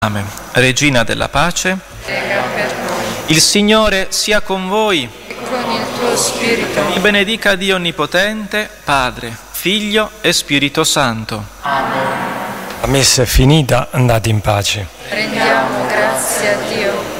Amen. Regina della pace, prega per noi. il Signore sia con voi. E con il tuo spirito. Vi benedica Dio Onnipotente, Padre, Figlio e Spirito Santo. Amen. La messa è finita, andate in pace. Rendiamo grazie a Dio.